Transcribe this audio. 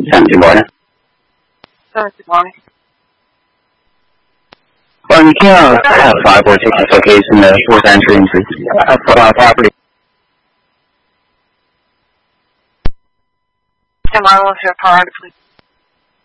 Good morning. Good morning. Well, you can't have 5 or 6 location the fourth entry into property. Am I with your card, please?